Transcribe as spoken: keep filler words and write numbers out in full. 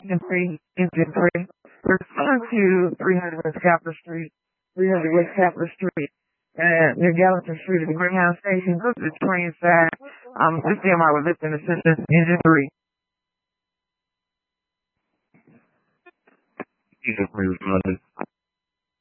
Engine three, Engine three. Respond to three hundred West Capitol Street, three hundred West Capitol Street, and near Gallatin Street at the Greyhound Station. Go to the train side. Um, this D M R with lifting assistance, Engine three. Engine three responding.